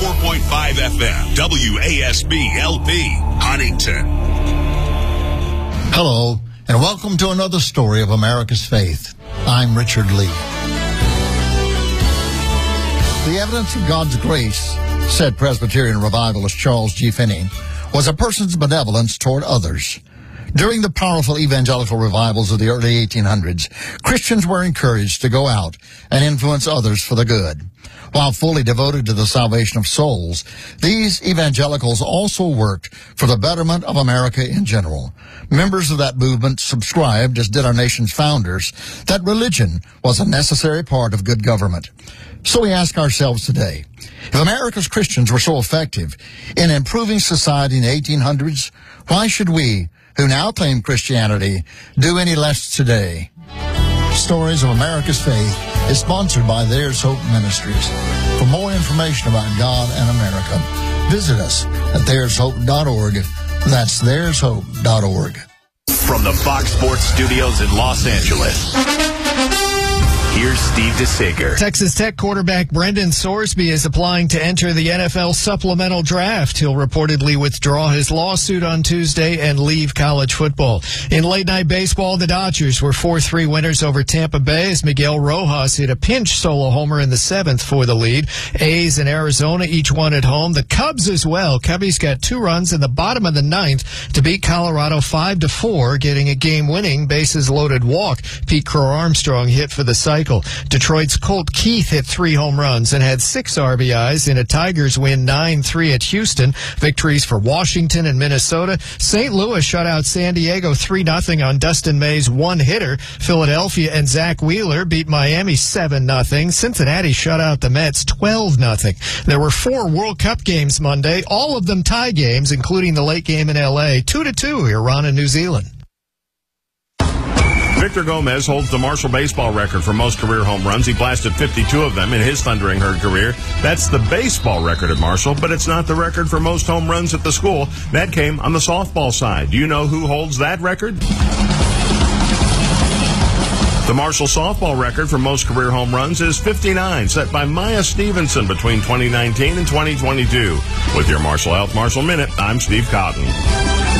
104.5 FM, WASB LP, Huntington. Hello, and welcome to another story of America's faith. I'm Richard Lee. The evidence of God's grace, said Presbyterian revivalist Charles G. Finney, was a person's benevolence toward others. During the powerful evangelical revivals of the early 1800s, Christians were encouraged to go out and influence others for the good. While fully devoted to the salvation of souls, these evangelicals also worked for the betterment of America in general. Members of that movement subscribed, as did our nation's founders, that religion was a necessary part of good government. So we ask ourselves today, if America's Christians were so effective in improving society in the 1800s, why should we, who now claim Christianity, do any less today? Stories of America's Faith is sponsored by There's Hope Ministries. For more information about God and America, visit us at there'shope.org. That's there'shope.org. From the Fox Sports Studios in Los Angeles, here's Steve DeSager. Texas Tech quarterback Brendan Sorsby is applying to enter the NFL supplemental draft. He'll reportedly withdraw his lawsuit on Tuesday and leave college football. In late-night baseball, the Dodgers were 4-3 winners over Tampa Bay as Miguel Rojas hit a pinch solo homer in the seventh for the lead. A's and Arizona each won at home. The Cubs as well. Cubbies got 2 runs in the bottom of the ninth to beat Colorado 5-4, getting a game-winning, bases-loaded walk. Pete Crow-Armstrong hit for the cycle. Detroit's Colt Keith hit 3 home runs and had 6 RBIs in a Tigers win 9-3 at Houston. Victories for Washington and Minnesota. St. Louis shut out San Diego 3-0 on Dustin May's one-hitter. Philadelphia and Zach Wheeler beat Miami 7-0. Cincinnati shut out the Mets 12-0. There were 4 World Cup games Monday, all of them tie games, including the late game in L.A. 2-2, Iran and New Zealand. Victor Gomez holds the Marshall baseball record for most career home runs. He blasted 52 of them in his Thundering Herd career. That's the baseball record at Marshall, but it's not the record for most home runs at the school. That came on the softball side. Do you know who holds that record? The Marshall softball record for most career home runs is 59, set by Maya Stevenson between 2019 and 2022. With your Marshall Health Marshall Minute, I'm Steve Cotton.